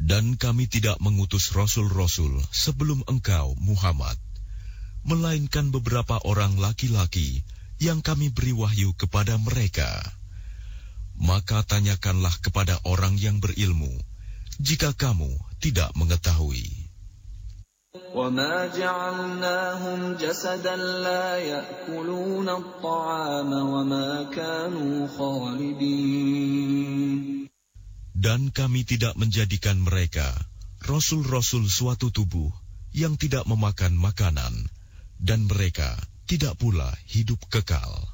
Dan kami tidak mengutus rasul-rasul sebelum engkau, Muhammad, melainkan beberapa orang laki-laki yang kami beri wahyu kepada mereka. Maka tanyakanlah kepada orang yang berilmu, jika kamu tidak mengetahui. وَمَا جَعَلْنَاهُمْ جَسَدًا لَا يَأْكُلُونَ الطَّعَامَ وَمَا كَانُوا خَالِدِينَ. Dan kami tidak menjadikan mereka rasul-rasul suatu tubuh yang tidak memakan makanan, dan mereka tidak pula hidup kekal.